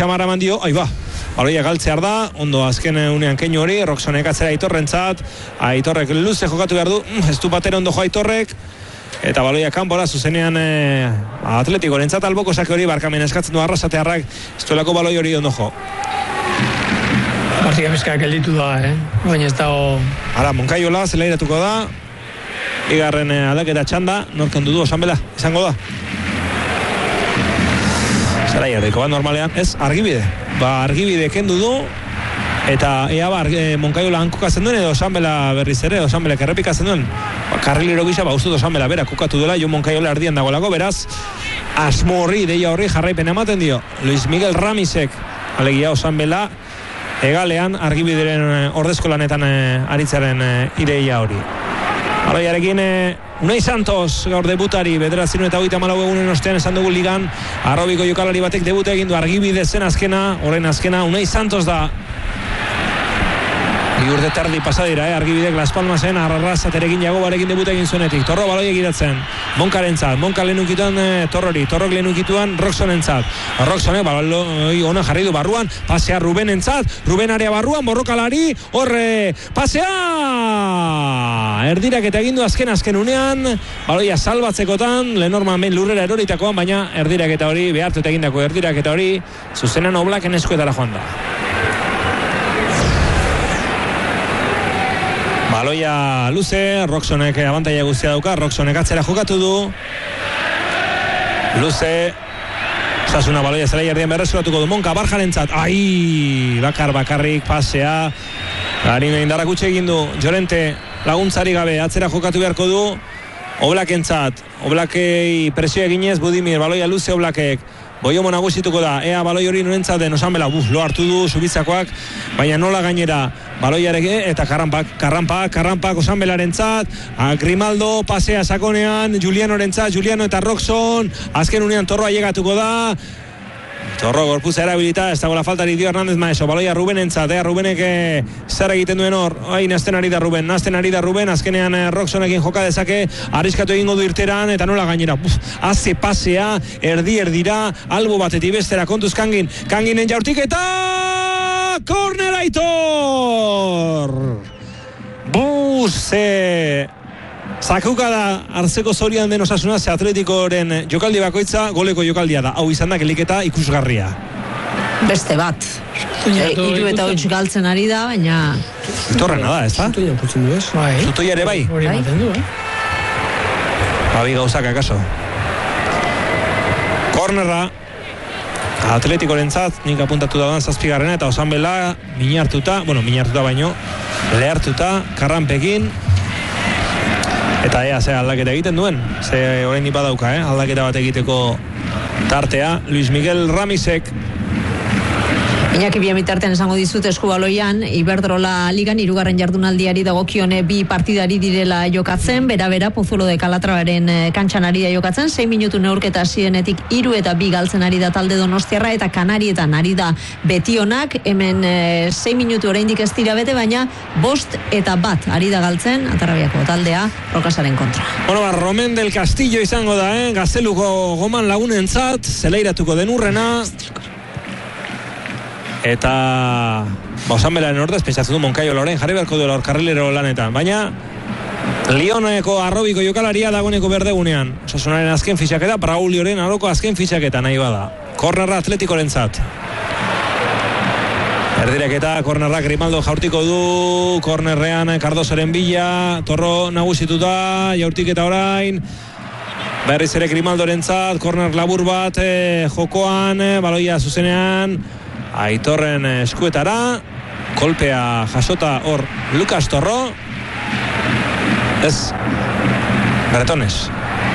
xamarra mandio, baloia galtzear da, ondo azken unean keinu hori, Roxonek atzera Aitorrentzat, Aitorrek luze jokatu behar du, ez du batera ondo jo Aitorrek, eta baloia kanpora zuzenean Atleticorentzat alboko sake hori barkamen eskatzen du Arrasatearrak, ez duelako baloi hori ondo jo. Partida bizkak gelditu da, baina ez dago... Ara, Monkaiola, zelairatuko da, bigarren aldaketa txanda, norken dudu, Osanbela, izango da. Zara jarriko, normalean, ez, Argibide. Argibide kendu du, eta ea Monkaiola hankukatzen duen, edo Osanbela berriz ere, Osanbela errepikatzen duen. Karrilero gisa, ustut Osanbela bera kukatu duela, jo Monkaiola erdian dagoelako, beraz, asmo horri, deia horri jarraipen ematen dio. Luis Miguel Ramisek, alegia Osanbela, egalean Argibideren ordezkolanetan aritzaren ideia hori. Baloiarekin Unai Santos gaur debutari, 9:34 egunen ostean esan dugu ligan, Arrobiko jokalari batek debuta egin du Argibide zen azkena, horren azkena Unai Santos da. Urte terdi pasadira, Argibidek Las Palmasen Arrasaterekin Jagobarekin debuta egin zuenetik. Torro baloi egiratzen, Monkarentzat, Monka lehenukituan Torrori, Torrok lehenukituan Roxonentzat. Roxonek baloi ona jarri du barruan, pasea Rubenentzat, Ruben area barruan, borrokalari, horre, pasea! Erdirak eta egin du azken unean, baloia salbatzekotan, Lenormand behin lurrera eroritakoan, baina erdirak eta hori, behartu eta egindako erdirak eta hori, zuzenan Oblaken eskuetara joan da. Baloia luze, Roxonek abantaia guztia dauka, Roxonek atzera jokatu du. Luze, Osasuna baloia zelai erdien berreskuratuko du, Monka Barjarentzat, bakarrik pasea. Garino indarrak utxe egin du, Llorente laguntzari gabe atzera jokatu beharko du. Oblakentzat, Oblakei presio eginez, Budimir, baloia luze Oblakek. Boiomo nagusituko da, baloi hori norentzat den Osanbela, lo hartu du, Zubitzakoak, baina nola gainera, baloiareke, eta Karranpak Osanbelarentzat, Grimaldo, pasea sakonean, Julianorentzat, Juliano eta Roxon, azken unean Torroa llegatuko da, Torro gorputza erabilita, ez dagoela faltari dio Hernández Maeso, baloia Rubenentzat, Rubenek zer egiten duen hor, nazten ari da Ruben, azkenean Roxonekin joka dezake, arriskatu egingo du irteran, eta nola gainera, haze pasea, erdira, albo batetik bestera, kontuz Kanginen jaurtik, eta korner Aitor! Zakuka da hartzeko zorian den Osasuna, ze Atletikoren jokaldi bakoitza goleko jokaldia da. Hau izan da geliketa ikusgarria. Beste bat. Hiru eta hoitz galtzen ari da, baina... Torrena da, ez da? Zutoia putzen du ez? Zutoia ere bai? Hori ematen du, Babi gauzak akaso. Kornerra. Atleticorentzat, nik apuntatu da zazpigarrena, eta Osanbela minartuta baino, lehartuta, Karranpekin, eta ze aldaketa egiten duen, ze orain nipa dauka, aldaketa bat egiteko tartea, Luis Miguel Ramisek. Iñaki biamitartean esango dizut eskubaloian, Iberdrola ligan 3. jardunaldiari dagokione 2 partidari direla jokatzen, bera Pozuelo de Calatravaren kantxan ari da jokatzen, 6 minutu neurketa hasienetik 3 eta 2 galtzen ari da talde Donostiarra, eta Kanarietan ari da betionak, hemen 6 minutu oraindik ez dira bete, baina 5 eta 1 ari da galtzen, Atarrabiako taldea Rokasaren kontra. Romen del Castillo izango da, Gazteluko goman lagunentzat, zeleiratuko den urrena, eta Osanbelaren ordez pentsatzen du Monkaiola orain jarri beharko duela karrilero lanetan, baina Lioneko Arrobiko jokalaria dagoeneko berdegunean. Osasunaren azken fitxaketa, Braulioren aroko azken fitxaketa nahi bada. Kornerra Atleticorentzat. Erdiraketa, kornerra Grimaldo jaurtiko du, kornerrean Cardosoren bila, Torro nagusituta, jaurtiketa orain, berriz ere Grimaldorentzat, korner labur bat jokoan, baloia zuzenean, Aitorren eskuetara, kolpea jasota hor Lucas Torro, ez, Bretones.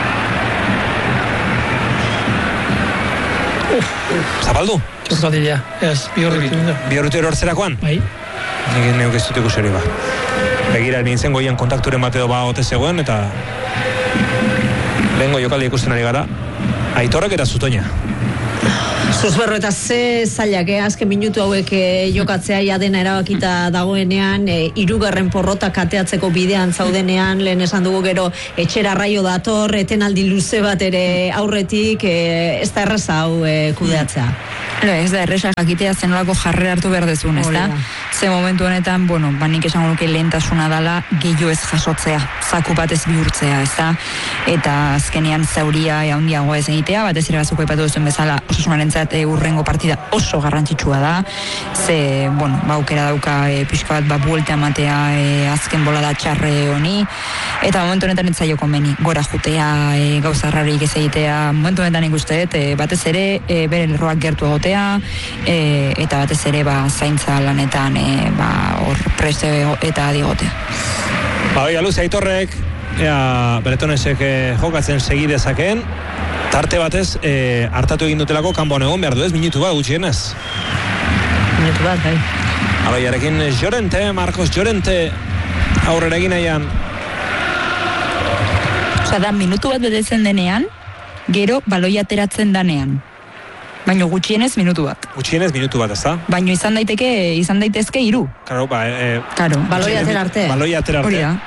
Zapaldu? Txorkatila, ez, Biorritu erortzerakoan? Bai. Nik neuk ez dut ikuseri ba. Begira nintzen goian kontakturen bat edo ba ote zegoen, eta lehengo jokaldi ikusten ari gara. Aitorrek eta Zutoina. Zuzberro eta ze zailak, azken minutu hauek jokatzea ja dena erabakita dagoenean, hirugarren porrota kateatzeko bidean zaudenean, lehen esan dugu gero etxera raio dator, etenaldi luze bat ere aurretik, ez da erraza hau kudeatzea. Ez da erresa jakitea zenolako jarrera hartu behar dezun, ez da? Ze momentu honetan, nik esango nuke lehentasuna dala gehiago ez jasotzea, zaku bat ez bihurtzea, ez da? Eta azkenean zauria handiagoa ez egitea, batez ere bazuko ipatu duzuen bezala Osasunarentzat urrengo partida oso garrantzitsua da, ze, aukera dauka pixka bat buelta ematea azken bolada txarre honi, eta momentu honetan ez zaio komeni, gora jutea, gauza rarik ez egitea, momentu honetan ikusteet, batez ere bere lerroak gertu egotea, eta batez ere zaintza lanetan hor preste eta digotea. Oia, Luze Aitorrek, Bretonesek jokatzen segi dezakeen, tarte batez hartatu egin dutelako kanpoan egon behar du ez, minutu bat gutxienez. Minutu bat, bai. Aloiarekin Llorente, Marcos Llorente, aurrera egin nahian. Osa da, minutu bat betetzen denean, gero baloia ateratzen danean. Baina gutxienez minutu bat. Gutxienez minutu bat, ez da? Baina izan daitezke 3. Claro, baloia atera arte. Baloia atera arte. Hori da.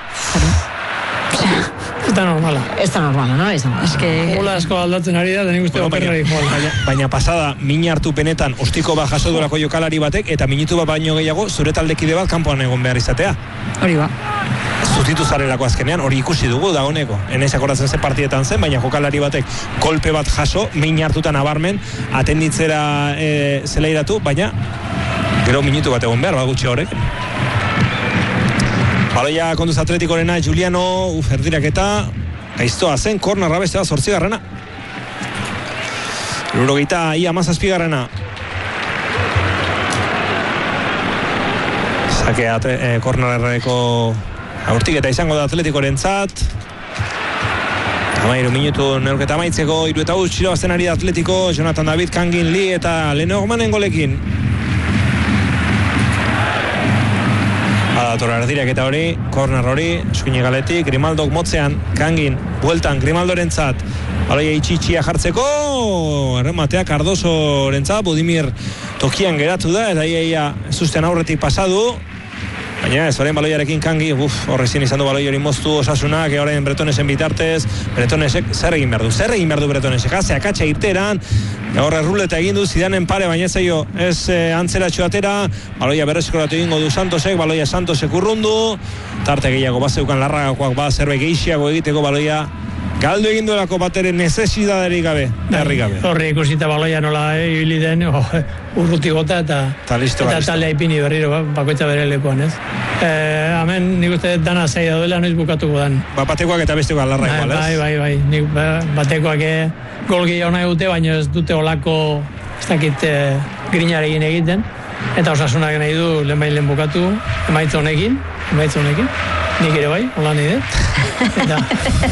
Ez da normala. Ez da normala, no? Gula asko aldatzen ari da, denik uste okerrari joan. Baina pasada, mina hartu penetan, ostiko bat jaso durako jokalari batek, eta minutu bat baino gehiago, zure taldekide bat kanpoan egon behar izatea. Hori ba. Zutitu zarelako azkenean, hori ikusi dugu da honeko. Enez akoratzen ze partietan zen, baina jokalari batek kolpe bat jaso, mina hartutan abarmen, atenditzera zeleiratu, baina gero minutu bat egon behar, gutxi horrek. Baloia konduz Atletikorena, Juliano, erdiraketa, gaiztoa zen, kornarra beste da 8. 70 ia 17. Sake kornarreko aurtik eta izango da Atleticorentzat. 13 minutu neurketa amaitzeko, 3 txiro azten ari da Atletico, Jonathan David, Kangin Lee eta Lenormanen golekin. Adatora erdiraketa hori, korner hori, eskuine galetik, Grimaldok motzean, Kangin, bueltan, Grimaldorentzat, baloia itxitxia jartzeko, errematea Cardosorentzat, Budimir tokian geratu da, eta ia zuzten aurretik pasadu, baina ez, orain baloiarekin Kangi, horrezin izan du baloi hori moztu Osasunak, orain Bretonesen bitartez, Bretonesek zer egin behar du Bretonesek, akatsa irteran, horre ruleta egin du, Zidanen pare, baina ez zaio, ez antzeratxo atera, baloia berreskoratu egingo du Santosek, baloia Santosek urrundu, tarte gehiago bazeukan Larragakoak zerbait gehiago egiteko baloia, galdu egin duelako bateren necesitaderik gabe, herri gabe. Horri ikusita baloia nola ibili den, urruti gota eta talea ipini berriro, bakoitza bere lekuan, ez? Hemen nik uste dana zaila duela, noiz bukatuko dan. Batekoak eta bestekoak Larragoak, ez? Bai, nik batekoak gol gehiago nahi dute, baina ez dute olako, ez dakit, grinarekin egiten, eta Osasunak nahi du lehen bukatu, emaitza honekin, nik ere bai, hola nahi dut, eta...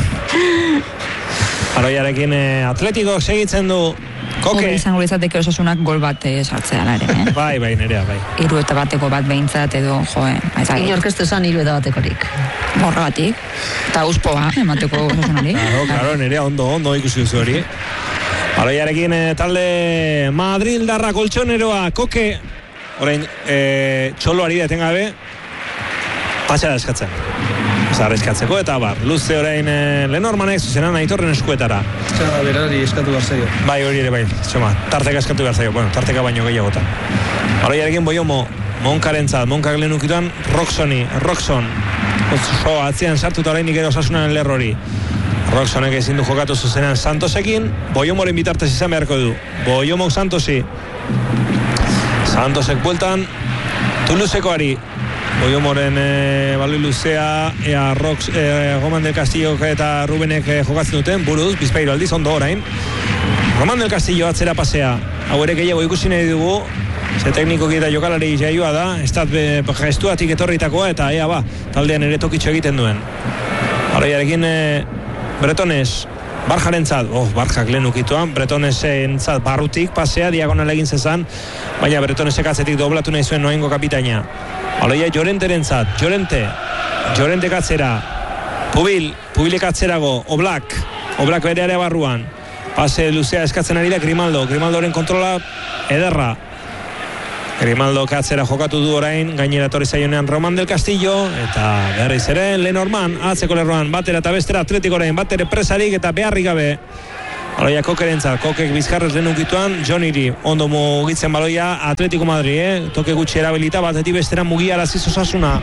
Aroiarekin Atletico segitzen du Koke. Hori izango izateke Osasunak gol bat sartzea ere, Bai, nerea, bai. 3 bat behintzat edo, Inorkestu esan 3 Horregatik. Eta uspoa, emateko Osasunari. Claro, nerea ondo ikusi duzu hori. Aroiarekin talde Madrildarra koltsoneroa, Koke. Orain, txoloari detengabe, pasea da eskatzen. Arrizkatzeko eta luze orain Lenormanek zuzenan Aitorren eskuetara. Txara berari eskatu behar zaio. Bai, hori ere bai, tarteka eskatu behar zaio, tarteka baino gehiagotan. Oroiarekin Boiomo, Monkarentzat, Monkak lehenukitan, Roxon, atzian sartuta orainik ere Osasunaren lerrori. Roxonek ezin du jokatu zuzenan Santosekin, Boiomoren bitartez izan beharko du. Boiomok Santosi. Santosek bueltan, Tuluzekoari. Boiomoren baloi luzea, Roman del Castillo eta Rubenek jokatzen duten, buruz, bizpairo aldiz, ondo orain. Roman del Castillo atzera pasea, hau ere gehiago ikusi nahi dugu, ze teknikoki eta jokalari jaioa da, estat gestuatik etorritakoa, eta taldean ere tokitxo egiten duen. Araiarekin Bretones, Barjarentzat, Barjak lehen ukituan, Bretonesentzat barrutik pasea, diagonal egin zezan, baina Bretonesek atzetik doblatu nahi zuen noengo kapitaina. Aloia Llorenterentzat, Llorente katzera, Pubilek atzerago, Oblak bere area barruan, Pase luzea eskatzen ari da Grimaldoren kontrola ederra. Grimaldo atzera jokatu du orain, gainera etorri zaionean Roman del Castillo, eta berriz ere Lenormand, atzeko lerroan, batera eta bestera Atletikoren, batere presarik eta beharrik gabe. Baloia Kokerentzat, Kokek bizkarrez lehen ukituan, Joniri, ondo mugitzen baloia, Atletico Madrid, toke gutxi erabilita, batetik bestera mugiaraziz Osasuna.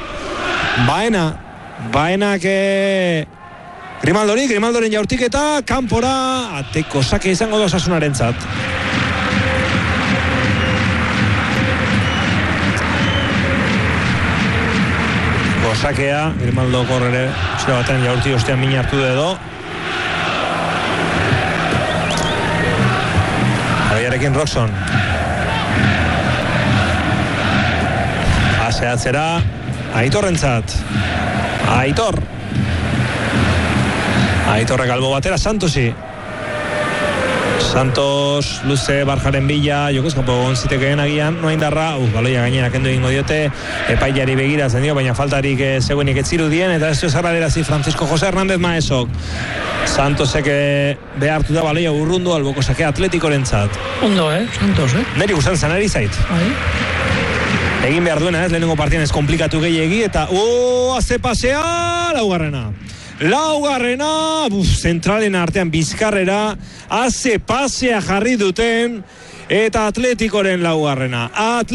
Baenak Grimaldoren jaurtiketa, kanpora, ateko sake izango da Osasunarentzat. Sakea, Grimaldo korrere zera batean jaurti ostean mina hartu edo. Javiarekin Roxon. Pase atzera Aitorrentzat. Aitorrek albo batera Santosi. Santos, luze, Barjaren bila, jokezkapo gonzitekeen agian, noa indarra, baloia gainera kendu egingo diote, epailari begiratzen dio, baina faltarik zegoenik etzirudien, eta ez du esarraderazi Francisco José Hernández Maesok. Santosek behartu da baloia urrundu, alboko sake Atletikorentzat. Ondo, Santos, Neri gustan zanari zait. Egin behar duena, lehenengo partian ez komplikatu gehiegi, eta haze pasea, Laugarrena, zentralen artean bizkarrera, haze pasea jarri duten, eta Atletikoren laugarrena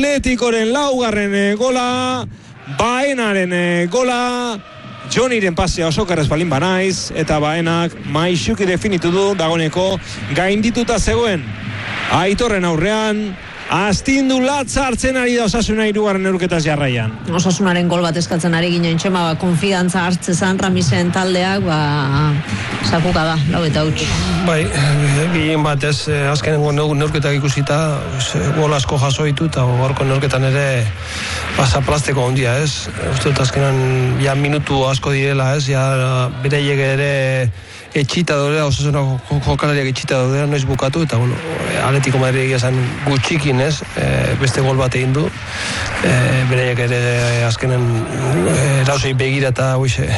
gola, Baenaren gola, Joniren pasea oso karrez balin banaiz, eta Baenak maixuki definitu du, dagoneko gaindituta zegoen Aitorren aurrean, astindu latza hartzen ari da Osasuna 3. neurketaz jarraian. Osasunaren gol bat eskatzen ari ginen txema, konfidantza hartzezan Ramisen taldeak, sakuka da, 4-8. Bai, gehien bat ez, azkenengo neurketak ikusita, gol asko jaso ditu, eta gaurko neurketan ere pasaplasteko ondia, ez? Uste dut azkenan, ja minutu asko direla, ez? Ja bereiek ere etxita daudera, Osasuna jokalariak etxita daudera, noiz bukatu, eta bueno, Atletico Madrid esan gutxikin, ez? Beste gol bat egin du, bereiek ere azkenen erausei begira eta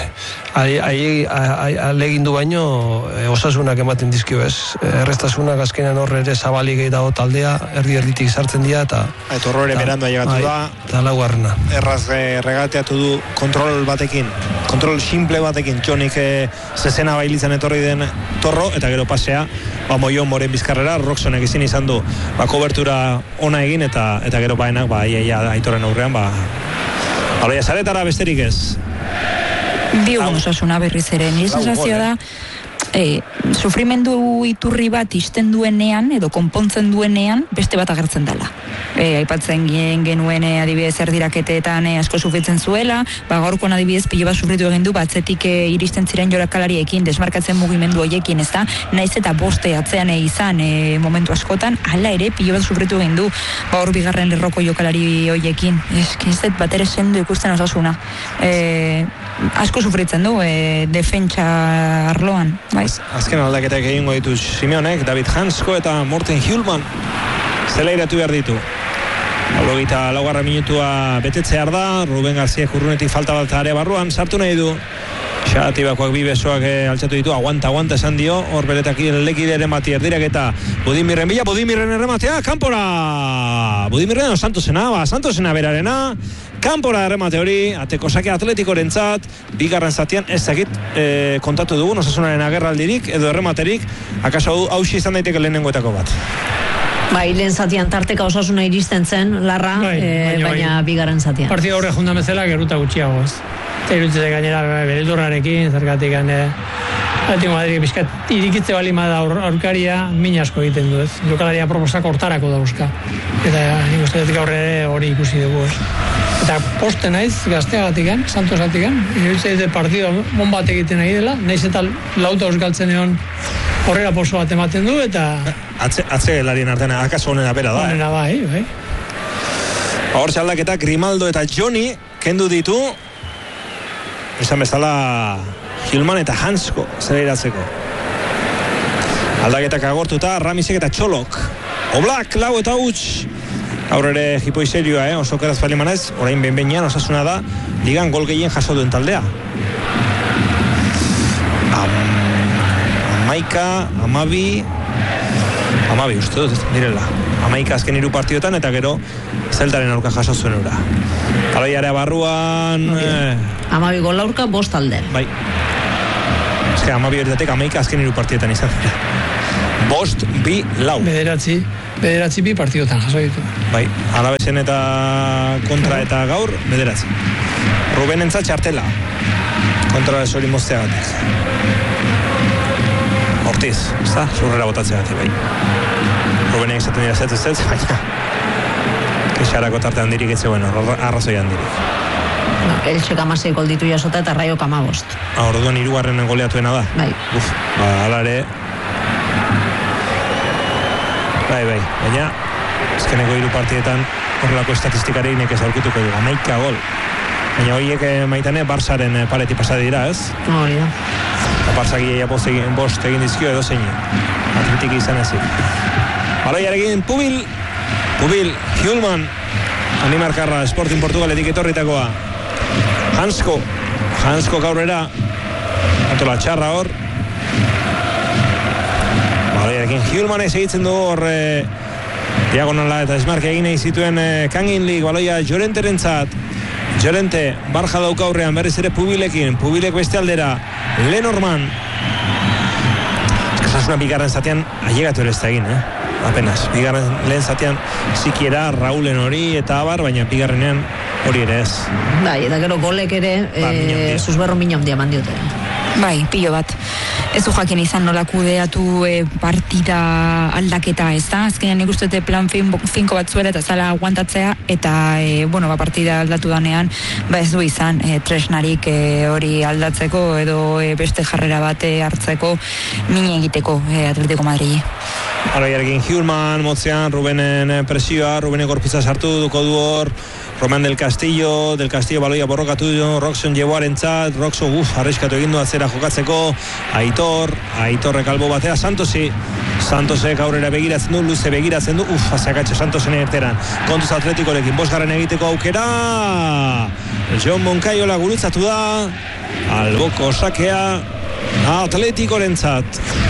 alegin du baino Osasunak ematen dizkio, ez? Errestasunak azkenan horre ere zabalik dago taldea, erditik sartzen dira, eta horre beranda llegatu da, eta laugarrena. Erraz regateatu du kontrol simple batekin, Jonik zezena bailitzen etorri den Torro, eta gero pasea, Moion Moren bizkarrera, Roxonek izan du, kobertura ona egin, eta gero Baenak, Aitorren aurrean, baloia zaretara besterik ez. Bigun Osasuna berriz ere, nire sensazioa da, sufrimendu iturri bat isten duenean edo konpontzen duenean beste bat agertzen dela. Aipatzen genuen adibidez erdiraketetan asko sufritzen zuela, gaurkoan adibidez pilo bat sufritu egin du, batzetik iristen ziren jokalariekin, desmarkatzen mugimendu hoiekin, ez da, naiz eta boste atzean izan momentu askotan, hala ere pilo bat sufritu egin du, hor bigarren lerroko jokalari hoiekin, ez bat ere sendo ikusten Osasuna. Asko sufritzen du defentsa arloan, bai? Azken aldaketak egingo ditu Simeonek, David Hansko eta Morten Hjulman zelairatu behar ditu. 24. minutua betetzear da, Ruben García urrunetik falta bat area barruan, sartu nahi du. Xatibakoak bi besoak altxatu ditu, aguanta esan dio, hor beretak lekide eremati erdirak eta Budimirren bila, Budimirren errematea, kanpora! Budimirren Santosena berarena, kanpora erremate hori, ateko sake Atletikorentzat, bigarren zatian ez dakit kontatu dugun Osasunaren agerraldirik edo errematerik, akaso hausi izan daiteke lehenengoetako bat. Lehen zatian tarteka Osasuna iristen zen, larra, baina bigarren zatian. Partida horre jundan bezala, geruta gutxiago, ez. Eta irutzete gainera bereldurrarekin, zergatik Atletico Madrid bizkat irikitze balima da aurkaria min asko egiten du, ez. Jokalaria proposak hortarako dauzka. Eta nik uste dut gaur ere hori ikusi dugu, ez. Eta poste naiz gazteagatikan, Santosatikan, irutzete partida bon bat egiten nahi dela, naiz eta lauta galtzen egon horrela poso bat ematen du, eta Atze larien artean, akaso honena bera da. Honena bai. Hor txaldaketa Grimaldo eta Joni kendu ditu, esan bezala Hjulman eta Hansko zelairatzeko. Aldaketak agortuta, Ramisek eta Txolok. Oblak, 4-8. Gaur ere jipoi serioa, oso keraz palimanez, orain behin-behinean Osasuna da, ligan gol gehien jaso duen taldea. 11, 12, 12 uste dut, direla. 11 azken 3 partidotan, eta gero Zeltaren aurka jaso zuen ura. Baloiarea barruan... 12 gol aurka 5 alde. Bai. Ez que 12 horretatek 11 azken 3 partidotan izan dira. 5-2. Bederatzi 2 partidotan jaso ditu. Bai, Alavesen eta kontra eta gaur, 9. Ruben entzat txartela. Kontra hori mozteagatik. Ortiz, ez da? Zurrera botatzeagatik, bai. Rubenek esaten dira zetz, baina kexarako tartean dirik etzeuen, arrazoian dirik. Eltsek 16 gol ditu jasota eta Raiok 15. Orduan 3. goleatuena da. Bai. Alare... Bai, baina azkeneko 3 partidetan horrelako estatistikarik nekez aurkituko du, 11 gol. Baina horiek Maitane Barsaren pareti pasade dira, ez? Hori da. Eta Barsaki bost egin dizkio edo zein. Atletik izan ezik. Baloiarekin Pubil, Hjulman, Animarkarra, Sporting Portugaletik etorritakoa. Hansko gaurera, antola txarra hor. Baloiarekin Hjulman egitzen du hor diagonala eta esmarke egin nahi zituen Kanginlik, baloia Llorenterentzat. Llorente, barja dauka aurrean, berriz ere Pubilek beste aldera, Lenormand. Eskasasuna bigarren zatean ailegatu ere ez da egin, apenas. Lehen zatean sikiera Raulen hori eta abar, baina bigarrenean hori ere ez. Bai, eta gero golek ere zuzberro mina handia mandiote. Bai, pilo bat. Ez du jakin izan nola kudeatu partida aldaketa, ez da? Azkenean ikustete plan finko bat zuela eta zala aguantatzea, eta partida aldatu danean, ez du izan tresnarik hori aldatzeko edo beste jarrera bate hartzeko mine egiteko Atletico Madridi. Araiarekin Hjulman, motzean, Rubenen presioa, Rubenen gorpitza sartu duko du hor, Roman del Castillo baloia borrokatu du, Roxon Jeboarentzat, Roxon arriskatu egin du atzera jokatzeko, Aitorrek albo batea, Santosek aurrera begiratzen du, luze begiratzen du, azakatxe Santosen erteran, kontuz Atletikorekin, 5. egiteko aukera, John Moncayola gurutzatu da, alboko sakea, Atletikorentzat.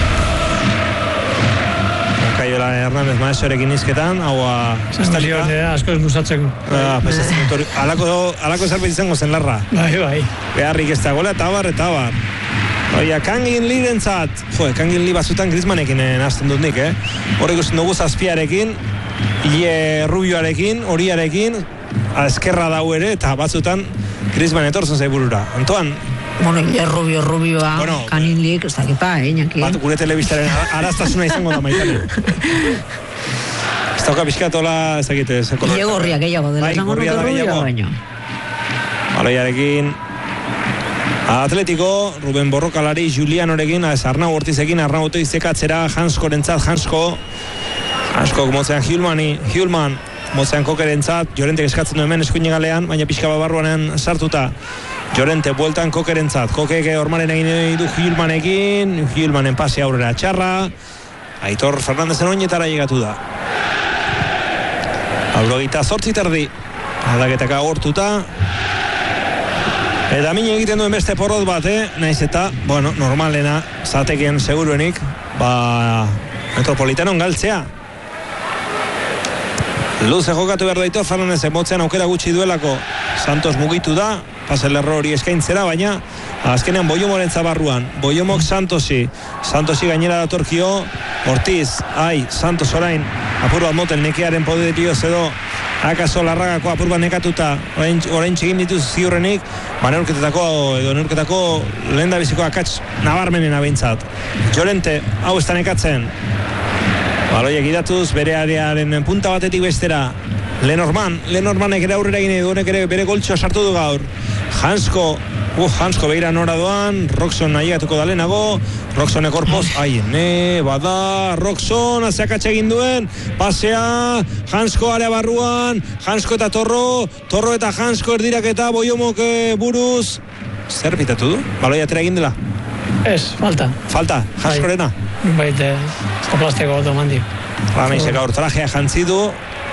Moncayola Hernández Maesorekin izketan, haua estalika. Asko ez luzatzeko. Alako zerbait izango zen larra. Bai. Beharrik ez dagoela, eta abar. Oia, Kangin Lirentzat. Kangin Li batzutan Griezmannekin nazten dut nik, Horrek ikusten dugu Zazpiarekin, Ile Rubioarekin, horiarekin, eskerra dau ere, eta batzutan Griezmann etortzen zaiburura. Antoan, Ile Rubioa, Kangin Lik, ez dakipa, Iñaki. Bat gure telebistaren araztasuna izango da Maitane. Ez dauka pixkatola, ez dakite. Ile gorria gehiago dela, esango nuke Rubioa baino. Baloiarekin Atletico, Ruben Borrokalari, Julianorekin, Arnau Ortizekin, Arnau Ortizekatzera, Hansko motzean Hjulman, motzean Kokerentzat, Llorentek eskatzen du hemen eskuine galean, baina pixka barruanen sartuta. Llorente, bueltan Kokerentzat, Kokeke Ormaren egin du Hjulmanen pase aurrera txarra, Aitor Fernandezen oinetara llegatu da. 28 terdi, aldaketaka agortuta, eta mine egiten duen beste porrot bat, naiz eta, normalena, zatekien seguruenik, Metropolitanon galtzea. Luze jokatu behar daitu, Fernandez emotzean aukera gutxi duelako, Santos mugitu da, pasel erro hori eskaintzera, baina azkenean Boiomoren zabarruan, Boiomok Santosi gainera datorkio, Ortiz, Santos orain, apur bat moten nekearen poderioz edo, akaso Larragako apur bat nekatuta, orain txegin dituz ziurrenik, neurketako lehen da biziko akats nabarmenen abintzat. Llorente, hau ez da nekatzen. Baloiek idatuz, bere arearen punta batetik bestera. Lenormanek ere aurrera egin edo, ere bere goltxoa sartu du gaur. Hansko begira nora doan, Roxon ailegatuko da lehenago, Roxonek orpoz, bada, Roxon, azeakatxe egin duen, pasea, Hansko area barruan, Hansko eta Torro eta Hansko erdirak eta Boiomok buruz. Zer pitatu du? Baloia atera egin dela? Ez, falta, Hanskorena? Baite, plastiko bat oman dio. Ramizek gaur trajea jantzi du.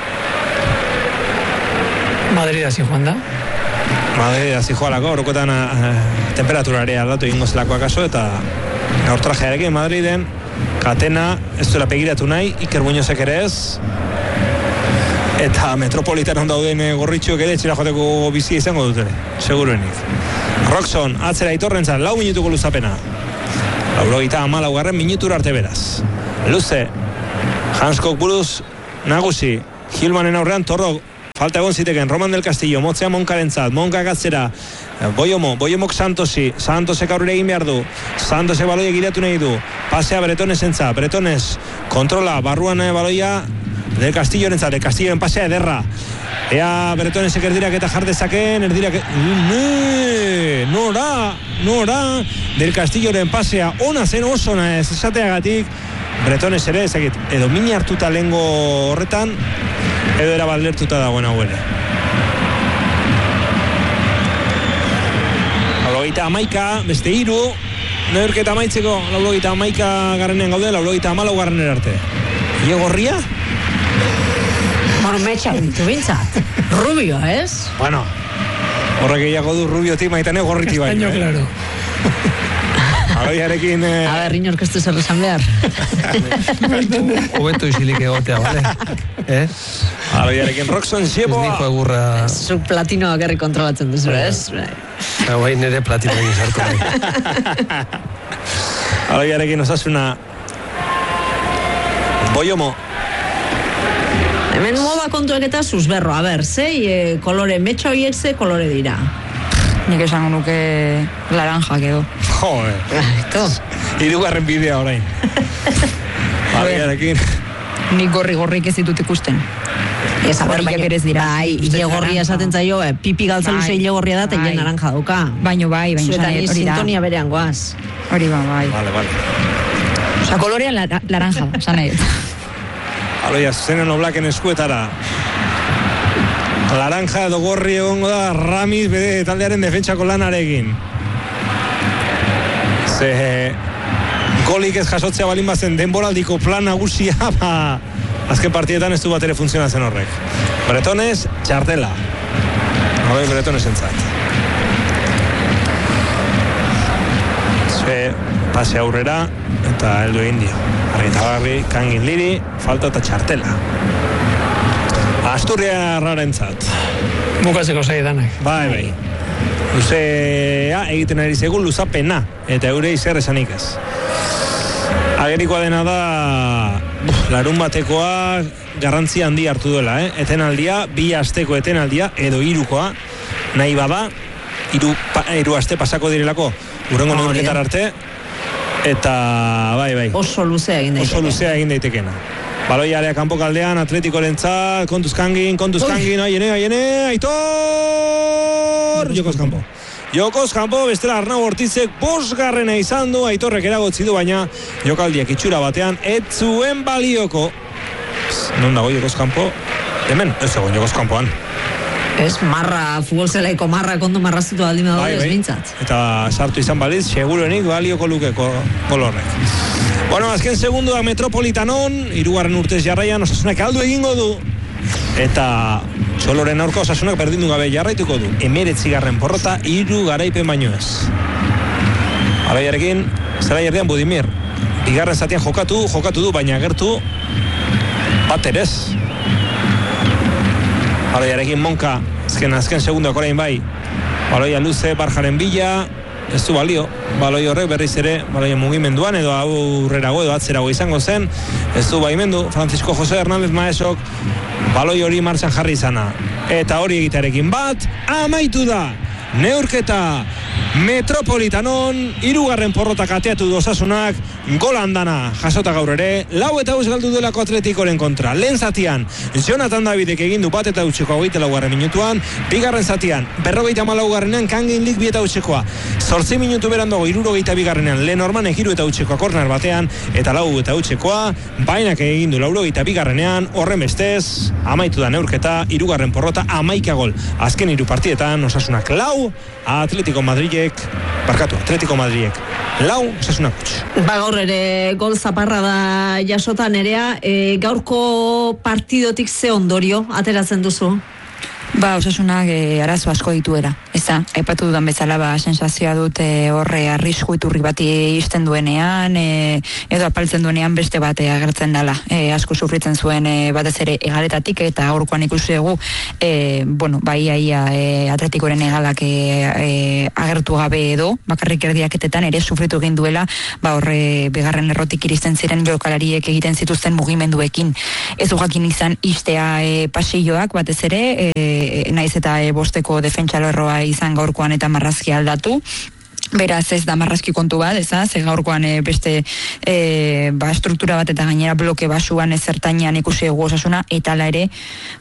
Madrid hasi joan da. Madrid hasi joalako, orokotan temperaturarea aldatu egingo zelako akaso, eta gaur trajearekin Madriden Katena ez duela begiratu nahi, Iker Muñozek ere ez. Eta Metropolitanon dauden gorritxuek ere etxera joteko bizia izango dut ere, seguruenik. Roxon, atzera Aitorrentzat, 4 minutuko luzapena. 94 minutura arte beraz. Luze, Hanskok buruz nagusi, Hilmanen aurrean Torrok, falta egon ziteken, Roman del Castillo, motzea Monkarentzat, Monkak atzera, Boiomok Santosek aurrera egin behar du, Santosek baloia giratu nahi du, pasea Bretonesentza, Bretones, kontrola, barruan baloia, del Castillo nentzat, del Castilloen pasea ederra, ea Bretonesek erdirak eta jardezaken, erdirak, nora, del Castilloren pasea, ona zen oso ez esateagatik, Bretones ere ezagit, edo mini hartuta lengo horretan, edo era baldertuta dagoen hauele. 91, beste 3, neurketa amaitzeko, 91 garrenen gaude, 94 garrenen arte. Iegorria? Bueno, metxa ditu bintzat. Rubio, ez? Bueno, horrek gehiago du Rubio timaitan egorriti baino. Baino, claro. Aloiarekin... A ber, inorkestu zer esan behar. Hobeto isilik egotea, bale? Aloiarekin Roxon Xebo. Ez niko egurra... Zu platinoak herri kontrolatzen duzu, ez? Bai, nire platino egin sartu nahi. Aloiarekin Osasuna. Boiomo. Hemen moda kontuek eta zuzberro, a ber, zei kolore, metxa horiek ze kolore dira? Nik esango nuke laranjak edo. Joder. Hirugarren bidea orain. Aloiarekin. Nik gorrik ez ditut ikusten. Ez, aber, Gorriak ere ez dira. Bai, ilegorria esaten zaio, pipi galtza luze ilegorria da, eta hile naranja dauka. Baino bai, Zuetan hori da. sintonia berean goaz. Hori bai. Vale. Osa, kolorea laranja, esan nahi. Aloia, zenen oblaken eskuetara. Laranja edo gorri egongo da Ramiz bede taldearen defentsako lanarekin. Ze golik ez jasotzea balin bazen denboraldiko plan nagusia, azken partietan ez du bat ere funtzionatzen horrek. Bretones, txartela. Hori Bretones entzat. Ze pase aurrera eta heldu egin dio. Argitagarri, Kangin Liri, falta eta txartela. Asturria rarentzat. Bukatzeko zaidanak. Bai. Luzea egiten ari segun luzapena. Eta eure izer esanik ez. Agerikoa dena da larun batekoa garrantzia handi hartu duela, etenaldia, 2 asteko etenaldia, edo 3koa, nahi bada, 3 aste pasako direlako, urrengo neurketar arte, eta bai. Oso luzea egin daitekena. Baloiarea kanpoko aldean, Atleticorentzat, kontuz kangin, aiene, Aitor! Jokoz kanpo, bestela Arnau Ortizek 5. izan du, Aitorrek eragotzi du, baina jokaldiak itxura batean, ez zuen balioko. Non dago Jokoz kanpo? Hemen, ez egon Jokoz kanpoan. Ez, marra, futbolzelaiko marra, kondo marraztutu aldin dago ez bintzat. Eta sartu izan baliz, seguruenik balioko lukeko kolorrek. Bueno, azken segunduak Metropolitanon, 3. urtez jarraian Osasunak aldu egingo du. Eta Txoloren aurka Osasunak berdindu gabe jarraituko du. 19. porrota, 3 garaipen baino ez. Aloiarekin, zela jardian Budimir. 2. zatian jokatu du, baina agertu bat erez. Aloiarekin Monka, azken segunduak orain bai. Baloia luze, Barjaren bila, ez du balio, baloi horrek berriz ere, baloia mugimenduan edo aurrerago edo atzerago izango zen, ez du baimendu, Francisco José Hernández Maesok baloi hori martxan jarri izana. Eta hori egitearekin bat, amaitu da! Neurketa Metropolitanon 3. porrota kateatu du Osasunak, gola andana jasota gaur ere, 4-5 galdu duelako Atletikoren kontra. Lehen zatian Jonathan Davidek egin du 1-8 24. minutuan, 2. zatian 54. Kangin Lik 2-8 8 minutu berandago 62. Lenormanek 3-8 korner batean, eta 4-8 bainak egin du 82. Horren bestez amaitu da neurketa, 3. porrota 11 gol. Azken 3 partietan Osasunak 4, Atletico Madridek 4, Osasunak 8. Gaur ere gol zaparra da jasota nerea, gaurko partidotik ze ondorio ateratzen duzu? Osasunak arazo asko dituela, aipatu dudan bezala, sensazioa dut horre arrisku iturri bati izten duenean, edo apaltzen duenean beste bat agertzen dela, asko sufritzen zuen batez ere egaletatik, eta aurkoan ikusi dugu, atletikoren egalak agertu gabe edo, bakarrik erdiaketetan ere sufritu egin duela, horre bigarren errotik iristen ziren jokalariek egiten zituzten mugimenduekin. Ez du jakin izan istea pasilloak batez ere, naiz eta bosteko defentsalerroa izan gaurkoan eta marrazki aldatu. Beraz ez da marrazki kontu bat, ze gaurkoan beste struktura bat eta gainera bloke basuan ezertainan ikusi dugu Osasuna, eta ala ere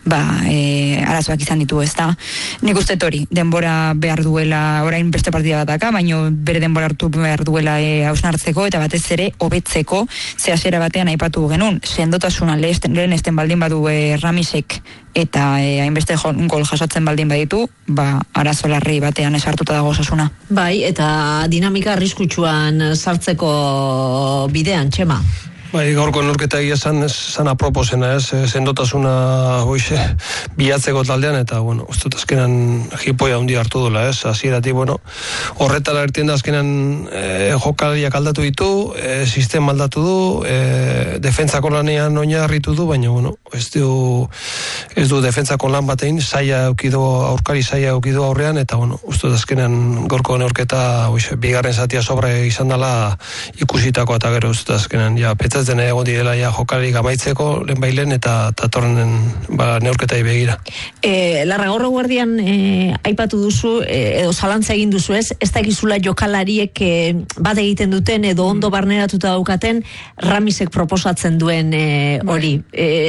arazoak izan ditu, Nik uste hori, denbora behar duela, orain beste partida bat daka, baina bere denbora hartu behar duela hausnartzeko eta batez ere hobetzeko, ze hasiera batean aipatu genuen, sendotasuna lehen esten baldin badu Ramisek eta hainbeste gol jasotzen baldin baditu, arazo larri batean esartuta dago Osasuna. Bai, eta dinamika arriskutsuan sartzeko bidean, Txema. Gaurko neurketa egia zan aproposena, sendotasuna bilatzeko taldean, eta, uste azkenan jipoia hundi hartu dula, hasieratik, horretara ertien da azkenan jokalariak aldatu ditu, sistema aldatu du, defentsako lanean oinarritu du, baina, ez du defentsako lan batein, aurkari zaila eukidu aurrean, eta, uste azkenan gaurko neurketa, bigarren zatia sobre izan dela ikusitako, eta gero, uste azkenan, petza ez dena egon direla jokalarik amaitzeko lehen eta torrenen neurketai begira. Larra, gaur guardian aipatu duzu, edo zalantza egin duzu ez dakizula jokalariek bat egiten duten edo ondo barneratuta daukaten Ramisek proposatzen duen hori.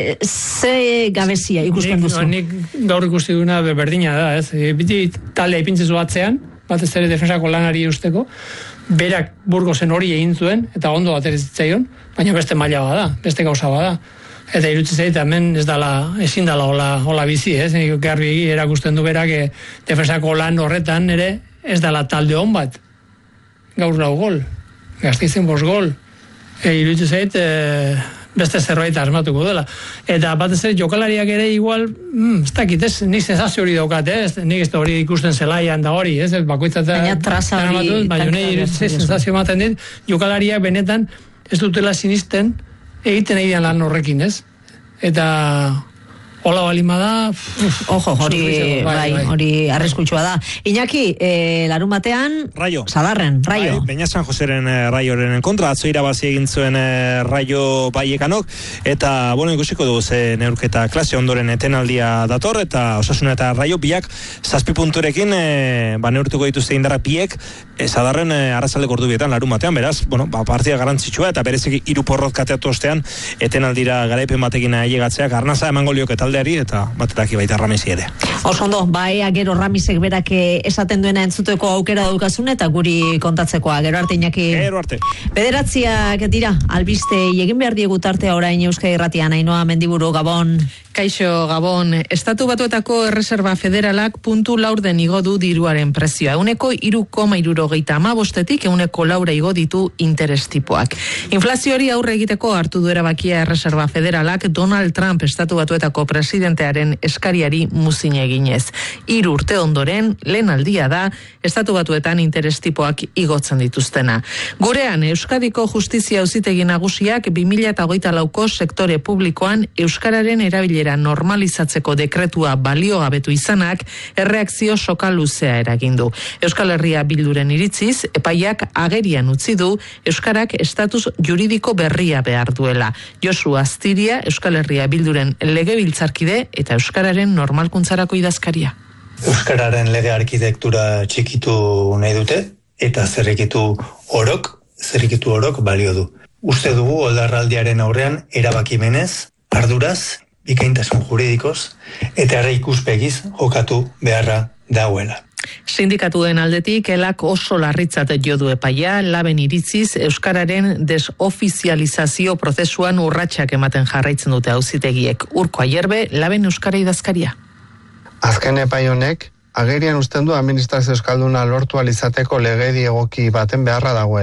Ze gabezia ikusten duzu? Nik gaur ikusti duena berdina da, biti talde ipintzezu batzean, batez ere defensako lanari usteko, berak Burgosen hori egin zuen, eta ondo aterizitzaion, baina beste maila bada, beste gauza bada. Eta irutzi zait, hemen ezin dala hola bizi, garbi erakusten du berak defensako lan horretan ere ez dala talde hon bat. Gaur 4 gol, Gasteizen 5 gol. Irutzi zait, beste zerbait asmatuko dela. Eta batez ere jokalariak ere igual, ez dakit, nik sensazio hori daukat, nik ez da hori ikusten zelaian da hori, bakoitzat baina traza hori, baina sensazio ematen dit, jokalariak benetan ez dutela sinisten egiten egin lan horrekin, eta hola balima da, ojo, hori arriskutsua da. Iñaki, larun batean Rayo. Sadarren, Rayo. Beña San Joseren Rayoren kontra, atzo irabazi egin zuen Rayo Baiekanok, eta ikusiko dugu ze neurketa klase ondoren etenaldia dator, eta Osasuna eta Rayo biak 7 punturekin neurtuko dituzte indarrak biek, Sadarren arratsaldeko ordubietan larun batean, beraz, partida garrantzitsua, eta bereziki 3 porrot kateatu ostean etenaldira garaipen batekin ailegatzeak arnasa emango lioke taldeari, eta batetaki baita Ramesi ere. Oso ondo, gero Ramisek berak esaten duena entzuteko aukera daukazun, eta guri kontatzekoa, gero arte Iñaki. Gero arte. 9 dira, albiste egin behar diegu tartea orain Euskadi Irratian, Ainhoa Mendiburu, Gabon. Kaixo, Gabon. Estatu Batuetako Erreserba Federalak puntu laurden igo du diruaren prezioa. 1,375-etik 1,4 igo ditu interestipoak. Inflazioari aurre egiteko hartu du erabakia Erreserba Federalak Donald Trump Estatu Batuetako presidentearen eskariari muzin eginez. 3 urte ondoren, lehen aldia da, Estatu Batuetan interestipoak igotzen dituztena. Gurean, Euskadiko Justizia Auzitegi Nagusiak 2024ko sektore publikoan Euskararen erabilera normalizatzeko dekretua baliogabetu izanak erreakzio soka luzea eragindu. Euskal Herria Bilduren iritziz, epaiak agerian utzi du Euskarak estatus juridiko berria behar duela. Josu Astiria, Euskal Herria Bilduren legebiltzarkide eta Euskararen normalkuntzarako idazkaria. Euskararen lege arkitektura txikitu nahi dute eta zerrikitu orok balio du. Uste dugu oldarraldiaren aurrean erabakimenez, arduraz, bikaintasun juridikoz eta erre ikuspegiz jokatu beharra dagoela. Sindikatuen aldetik elak oso larritzat jo du epaia, laben iritziz Euskararen desofizializazio prozesuan urratsak ematen jarraitzen dute auzitegiek. Urko Aierbe, laben Euskara idazkaria. Azken epai honek, agerian uzten du administrazio euskalduna lortu alizateko legedi egoki baten beharra dagoela.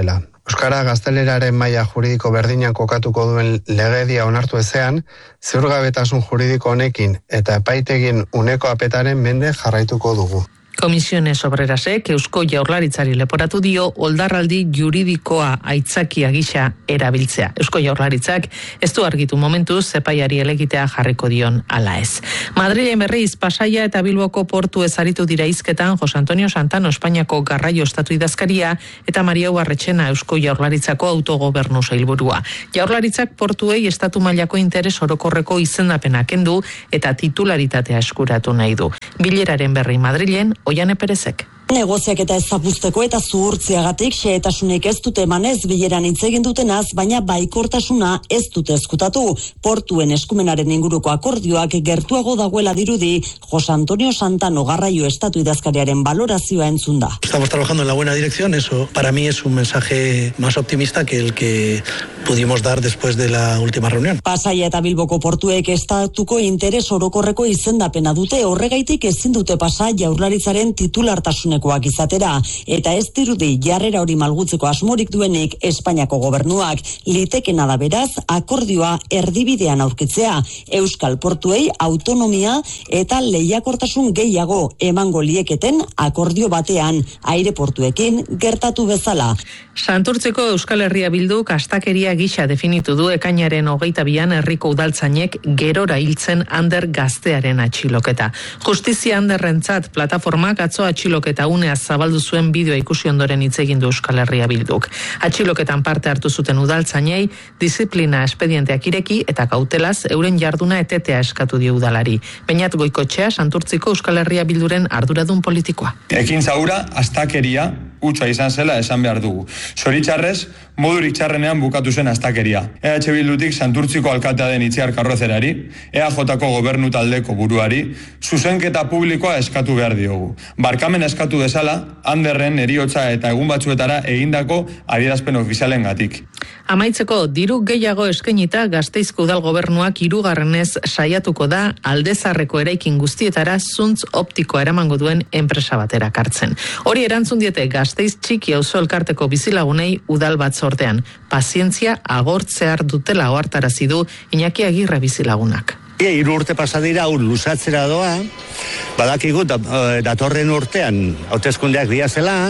Euskara gazteleraren maila juridiko berdinan kokatuko duen legedia onartu ezean, ziurgabetasun juridiko honekin eta epaitegin uneko apetaren mende jarraituko dugu. Komisiones Obrerasek Eusko Jaurlaritzari leporatu dio oldarraldi juridikoa aitzakia gisa erabiltzea. Eusko Jaurlaritzak ez du argitu momentuz epaiari elegitea jarriko dion ala ez. Madrilen berriz Pasaia eta Bilboko portu ezaritu dira hizketan Jose Antonio Santano Espainiako garraio estatu idazkaria eta Maria Ubarretxena Eusko Jaurlaritzako autogobernu sailburua. Jaurlaritzak portuei estatu mailako interes orokorreko izendapena kendu eta titularitatea eskuratu nahi du. Bileraren berri Madrilen Oiane Perezek. Negoziak eta ezapusteko eta zuhurtziagatik xehetasunik ez dute emanez bileran hitz egin dutenaz, baina baikortasuna ez dute ezkutatu. Portuen eskumenaren inguruko akordioak gertuago dagoela dirudi Jose Antonio Santano garraio estatu idazkariaren valorazioa entzunda. Estamos trabajando en la buena dirección, eso para mí es un mensaje más optimista que el que pudimos dar después de la última reunión. Pasaia eta Bilboko portuek estatuko interes orokorreko izendapena dute, horregaitik ezin dute pasa Jaurlaritzaren titulartasun izatera, eta ez dirudi jarrera hori malgutzeko asmorik duenik Espainiako gobernuak. Litekena da beraz, akordioa erdibidean aurkitzea, Euskal Portuei autonomia eta lehiakortasun gehiago emango lieketen akordio batean, aireportuekin gertatu bezala. Santurtzeko Euskal Herria Bilduk astakeria gisa definitu du ekainaren 22an herriko udaltzainek gerora hiltzen Ander gaztearen atxiloketa. Justizia Anderrentzat plataformak atzo atxiloketa unea zabaldu zuen bideoa ikusi ondoren hitz egin du Euskal Herria Bilduk. Atxiloketan parte hartu zuten udaltzainei disiplina espedienteak ireki eta kautelaz euren jarduna etetea eskatu dio udalari. Beñat Goikotxea Santurtziko Euskal Herria Bilduren arduradun politikoa. Ekintza hura astakeria hutsa izan zela esan behar dugu. Zoritxarrez, modurik txarrenean bukatu zen astakeria. EH Bildutik Santurtziko alkatea den Itziar Karrozerari, EAJko gobernu taldeko buruari, zuzenketa publikoa eskatu behar diogu. Barkamen eskatu bezala, Anderren eriotza eta egun batzuetara egindako adierazpen ofizialen gatik. Amaitzeko, diru gehiago eskainita Gasteizko udal gobernuak 3. saiatuko da Aldezarreko eraikin guztietara zuntz optikoa eramango duen enpresa batera kartzen. Hori erantzun diete Gasteiz txiki auzo elkarteko bizilagunei udal batzordean. Pazientzia agortzear dutela ohartarazi du Iñaki Agirre bizilagunak. 3 urte pasadira luzatzera doa, badakigu datorren urtean hauteskundeak diazela,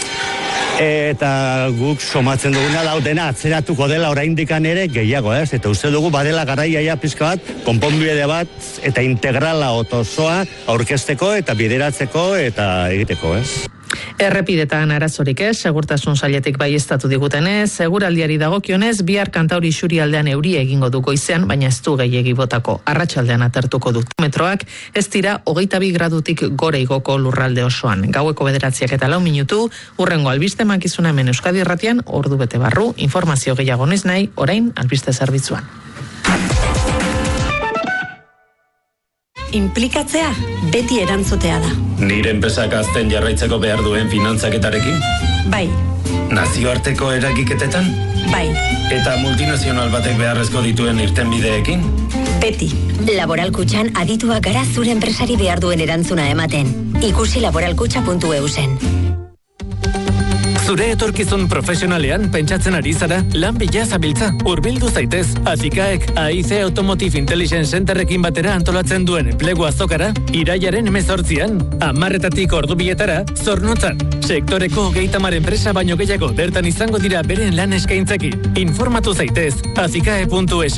eta guk somatzen duguna dena atzeratuko dela oraindikan ere gehiago, ez? Eta uste dugu badela garaia pizka bat, konponbide bat eta integrala otozoa aurkezteko eta bideratzeko eta egiteko, ez? Errepidetan arazorik ez, segurtasun sailetik baieztatu digutenez, seguraldiari dagokionez, bihar Kantauri isurialdean euria egingo du goizean, baina ez du gehiegi botako. Arratsaldean atertuko du. Metroak ez dira 22 gradutik gore igoko lurralde osoan. Gaueko 9:04 minutu, hurrengo albiste makizuna hemen Euskadi Irratian, ordu bete barru, informazio gehiago noiz nahi, orain albiste zerbitzuan. Inplikatzea beti erantzutea da. Nire enpresak azten jarraitzeko behar duen finantzaketarekin? Bai. Nazioarteko eragiketetan? Bai. Eta multinazional batek beharrezko dituen irtenbideekin? Beti. Laboral Kutxan adituak gara zure enpresari behar duen erantzuna ematen. Ikusi laboralkutxa.eu zen. Zure etorkizun profesionalean pentsatzen ari zara, lan bila zabiltza, hurbildu zaitez. Azikaek AIC Automotive Intelligence Centerrekin batera antolatzen duen enplegu azokara, irailaren 18an, 10:00 ordubietara, Zornotzan. Sektoreko 30 enpresa baino gehiago bertan izango dira beren lan eskaintzekin. Informatu zaitez, azikae.es.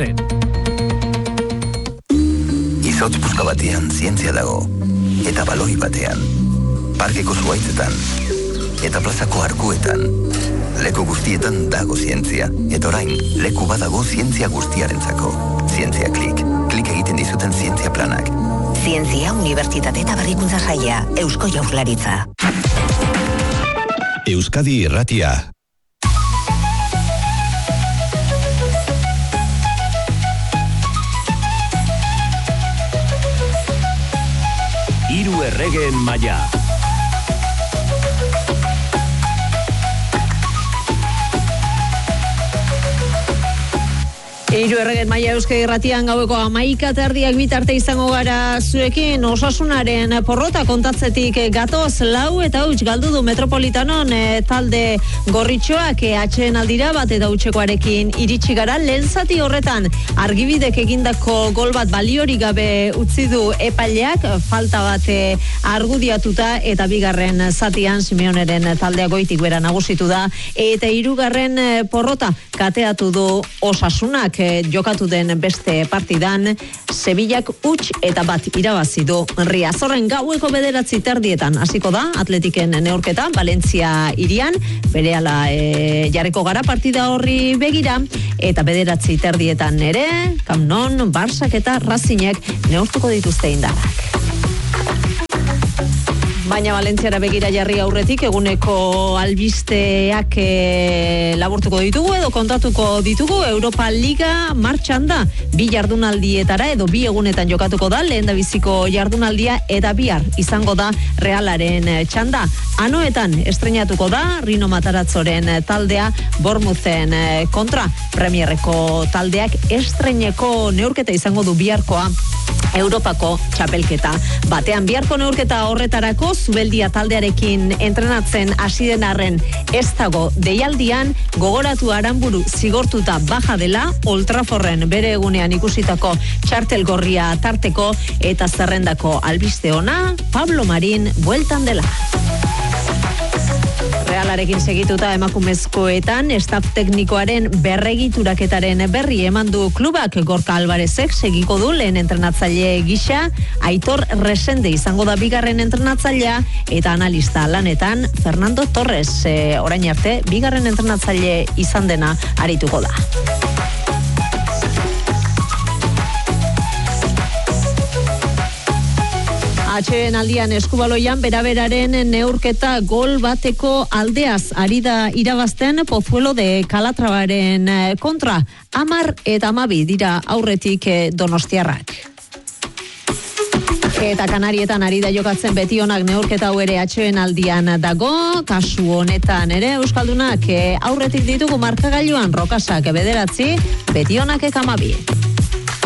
Izotz puska batean zientzia dago, eta baloi batean, parkeko zuaitzetan, eta plazako arkuetan. Leku guztietan dago zientzia. Eta orain, leku badago zientzia guztiarentzako. Zientzia klik. Klik egiten dizuten zientzia planak. Zientzia, Unibertsitate eta Berrikuntza Saila, Eusko Jaurlaritza. Euskadi Irratia. Hiru erregeen maila. Hiru erregen maila Euskadi Irratian gaueko 11:30 bitarte izango gara zuekin. Osasunaren porrota kontatzetik gatoz, 4 eta huts galdu du Metropolitanon talde gorritxoak atsedenaldira bat eta hutsekoarekin iritsi gara. Lehen zati horretan Argibidek egindako gol bat baliorik gabe utzi du epaileak, falta bat argudiatuta, eta bigarren zatian Simeoneren taldea goitik bera nagusitu da, eta hirugarren porrota kateatu du Osasunak. Jokatu den beste partidan Sevillak huts eta bat irabazi du Riazorren. Gaueko 9:30 hasiko da Atletiken neurketa Valentzia hirian, berehala jarriko gara partida horri begira, eta 9:30 ere Camp Nou, Barsak eta Racingek neurtuko dituzte indarrak. Baina Valentziara begira jarri aurretik eguneko albisteak laburtuko ditugu edo kontatuko ditugu. Europa Liga martxan da, 2 jardunaldietara edo 2 egunetan jokatuko da, lehendabiziko jardunaldia eta bihar izango da Realaren txanda. Anoetan estrenatuko da Rino Matarazzoren taldea Bournemouthen kontra. Premierreko taldeak estreneko neurketa izango du biharkoa Europako txapelketa batean. Biharko neurketa horretarako Zubeldia taldearekin entrenatzen hasi den arren ez dago deialdian, gogoratu Aranburu zigortuta baja dela, Old Trafforden bere egunean ikusitako txartel gorria tarteko, eta zerrendako albiste ona Pablo Marín bueltan dela. Realarekin segituta emakumezkoetan staff teknikoaren berregituraketaren berri eman du klubak. Gorka Alvarezek segiko du lehen entrenatzaile gisa, Aitor Resende izango da bigarren entrenatzailea, eta analista lanetan Fernando Torres orain arte bigarren entrenatzaile izan dena arituko da. Atsedenaldian eskubaloian beraberaren neurketa gol bateko aldeaz ari da irabazten Pozuelo de Calatravaren kontra. 10 eta 12 dira aurretik donostiarrak. Eta Kanarietan ari da jokatzen Betionak neurketa hau ere atsedenaldian dago. Kasu honetan ere euskaldunak aurretik ditugu markagailuan Rokasak 9, Betionak 12.